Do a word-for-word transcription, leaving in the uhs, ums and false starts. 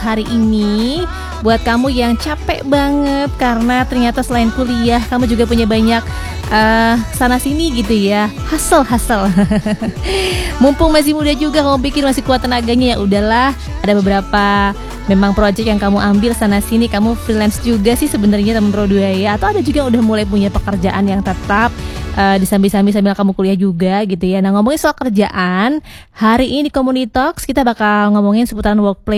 hari ini buat kamu yang capek banget karena ternyata selain kuliah kamu juga punya banyak uh, sana sini gitu ya, hustle-hustle. Mumpung masih muda juga kamu pikir masih kuat tenaganya, ya udahlah, ada beberapa memang project yang kamu ambil sana sini, kamu freelance juga sih sebenarnya teman Pro dua ya, atau ada juga yang udah mulai punya pekerjaan yang tetap uh, disambi-sambi sambil kamu kuliah juga gitu ya. Nah, ngomongin soal kerjaan, hari ini di Community Talks kita bakal ngomongin seputaran workplace